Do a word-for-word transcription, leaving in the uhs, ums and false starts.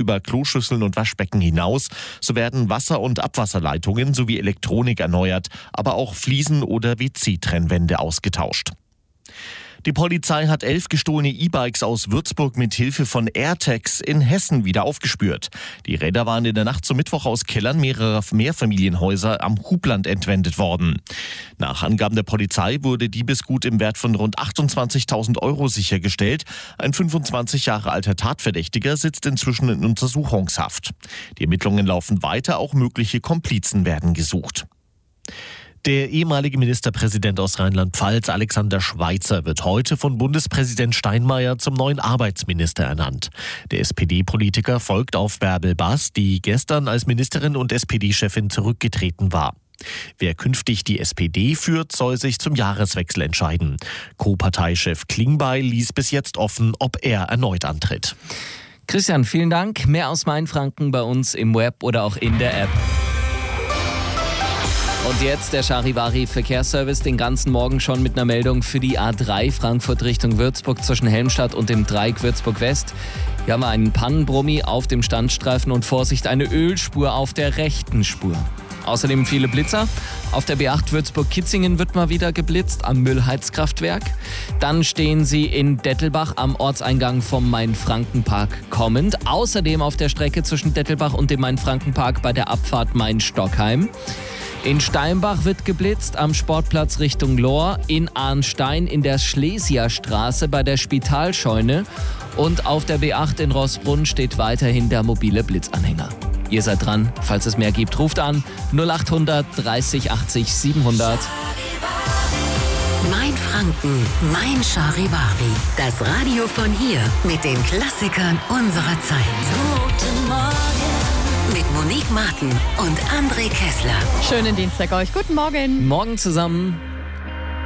über Kloschüsseln und Waschbecken hinaus. So werden Wasser- und Abwasserleitungen sowie Elektronik erneuert, aber auch Fliesen oder W C-Trennwände ausgetauscht. Die Polizei hat elf gestohlene E-Bikes aus Würzburg mit Hilfe von AirTags in Hessen wieder aufgespürt. Die Räder waren in der Nacht zum Mittwoch aus Kellern mehrerer Mehrfamilienhäuser am Hubland entwendet worden. Nach Angaben der Polizei wurde Diebesgut im Wert von rund achtundzwanzigtausend Euro sichergestellt. Ein fünfundzwanzig Jahre alter Tatverdächtiger sitzt inzwischen in Untersuchungshaft. Die Ermittlungen laufen weiter, auch mögliche Komplizen werden gesucht. Der ehemalige Ministerpräsident aus Rheinland-Pfalz, Alexander Schweitzer, wird heute von Bundespräsident Steinmeier zum neuen Arbeitsminister ernannt. Der S P D-Politiker folgt auf Bärbel Bass, die gestern als Ministerin und S P D-Chefin zurückgetreten war. Wer künftig die S P D führt, soll sich zum Jahreswechsel entscheiden. Co-Parteichef Klingbeil ließ bis jetzt offen, ob er erneut antritt. Christian, vielen Dank. Mehr aus Mainfranken bei uns im Web oder auch in der App. Und jetzt der Charivari-Verkehrsservice den ganzen Morgen schon mit einer Meldung für die A drei Frankfurt Richtung Würzburg zwischen Helmstadt und dem Dreieck Würzburg West. Hier haben wir einen Pannenbrummi auf dem Standstreifen und Vorsicht, eine Ölspur auf der rechten Spur. Außerdem viele Blitzer. Auf der B acht Würzburg-Kitzingen wird mal wieder geblitzt am Müllheizkraftwerk. Dann stehen sie in Dettelbach am Ortseingang vom Main-Franken-Park kommend. Außerdem auf der Strecke zwischen Dettelbach und dem Main-Franken-Park bei der Abfahrt Main-Stockheim. In Steinbach wird geblitzt, am Sportplatz Richtung Lohr, in Arnstein in der Schlesierstraße bei der Spitalscheune und auf der B acht in Rossbrunn steht weiterhin der mobile Blitzanhänger. Ihr seid dran, falls es mehr gibt, ruft an null achthundert dreißig achtzig siebenhundert. Mainfranken, mein Charivari. Das Radio von hier mit den Klassikern unserer Zeit. Guten Morgen. Mit Monique Martin und André Kessler. Schönen Dienstag euch. Guten Morgen. Morgen zusammen.